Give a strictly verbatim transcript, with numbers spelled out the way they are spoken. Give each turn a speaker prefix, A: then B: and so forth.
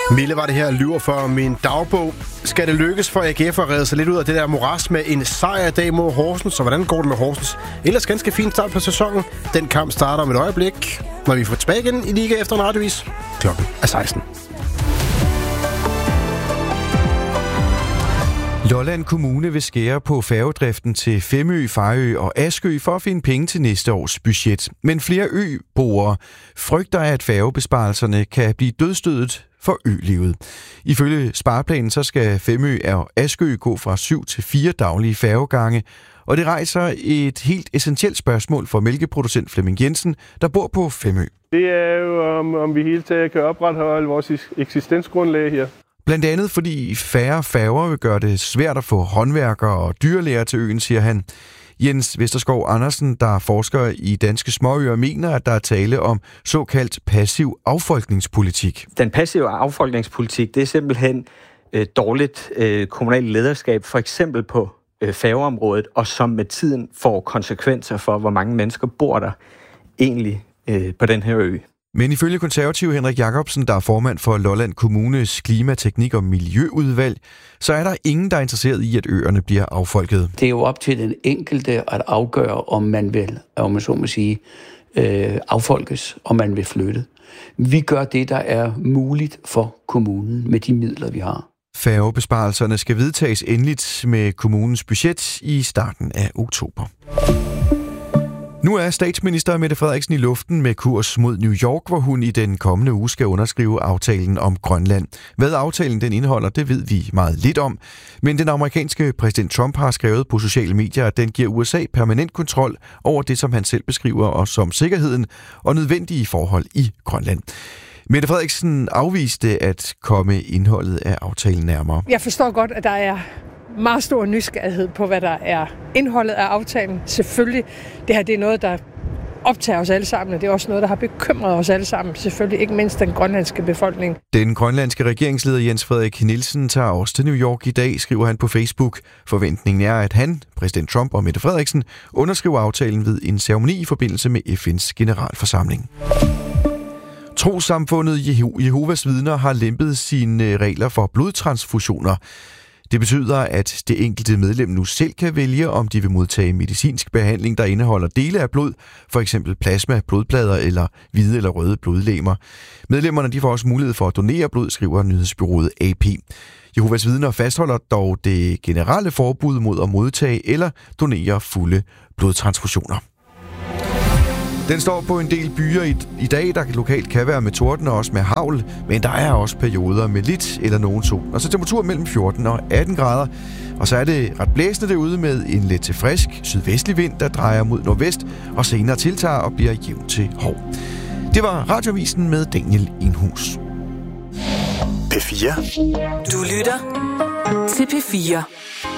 A: Mille var det her, lyver for min dagbog. Skal det lykkes for A G F at redde sig lidt ud af det der moras med en sejr i dag mod Horsens? Så hvordan går det med Horsens? Ellers ganske fint start på sæsonen. Den kamp starter om et øjeblik, når vi får tilbage igen i Liga efter en radiovis. Klokken er seksten.
B: Lolland Kommune vil skære på færgedriften til Femø, Fejø og Askø for at finde penge til næste års budget. Men flere øboere frygter, at færgebesparelserne kan blive dødsstødet for ølivet. Ifølge spareplanen så skal Femø og Askø gå fra syv til fire daglige færgegange, og det rejser et helt essentielt spørgsmål for mælkeproducent Flemming Jensen, der bor på Femø.
C: Det er jo, om, om vi hele taget kan opretholde vores eksistensgrundlag her.
B: Blandt andet fordi færre færger vil gøre det svært at få håndværkere og dyrlæger til øen, siger han. Jens Vesterskov Andersen, der er forsker i Danske Småøer, mener, at der er tale om såkaldt passiv affolkningspolitik.
D: Den passive affolkningspolitik, det er simpelthen øh, dårligt øh, kommunalt lederskab, for eksempel på øh, færgeområdet, og som med tiden får konsekvenser for, hvor mange mennesker bor der egentlig øh, på den her ø.
B: Men ifølge konservativ Henrik Jacobsen, der er formand for Lolland Kommunes Klima-, Teknik- og Miljøudvalg, så er der ingen, der er interesseret i, at øerne bliver affolket.
E: Det er jo op til den enkelte at afgøre, om man vil, om man så må sige, øh, affolkes, om man vil flytte. Vi gør det, der er muligt for kommunen med de midler, vi har.
B: Færgebesparelserne skal vedtages endeligt med kommunens budget i starten af oktober. Nu er statsminister Mette Frederiksen i luften med kurs mod New York, hvor hun i den kommende uge skal underskrive aftalen om Grønland. Hvad aftalen den indeholder, det ved vi meget lidt om. Men den amerikanske præsident Trump har skrevet på sociale medier, at den giver U S A permanent kontrol over det, som han selv beskriver og som sikkerheden og nødvendige forhold i Grønland. Mette Frederiksen afviste at komme indholdet af aftalen nærmere.
F: Jeg forstår godt, at der er meget stor nysgerrighed på, hvad der er indholdet af aftalen. Selvfølgelig, det her det er noget, der optager os alle sammen, og det er også noget, der har bekymret os alle sammen. Selvfølgelig ikke mindst den grønlandske befolkning.
B: Den grønlandske regeringsleder Jens Frederik Nielsen tager også til New York i dag, skriver han på Facebook. Forventningen er, at han, præsident Trump og Mette Frederiksen underskriver aftalen ved en ceremoni i forbindelse med F N's generalforsamling. Trossamfundet Jehovas Vidner har lempet sine regler for blodtransfusioner. Det betyder, at det enkelte medlem nu selv kan vælge, om de vil modtage medicinsk behandling, der indeholder dele af blod, for eksempel plasma, blodplader eller hvide eller røde blodlegemer. Medlemmerne de får også mulighed for at donere blod, skriver nyhedsbureauet A P. Jehovas Vidner fastholder dog det generelle forbud mod at modtage eller donere fulde blodtransfusioner. Den står på en del byer i, i dag, der lokalt kan være med torden og også med hagl, men der er også perioder med lidt eller nogen sol. Og så temperatur mellem fjorten og atten grader, og så er det ret blæsende derude med en let til frisk sydvestlig vind, der drejer mod nordvest og senere tiltager og bliver jævn til hård. Det var Radioavisen med Daniel Enhus.
G: P fire.
H: Du lytter til P fire.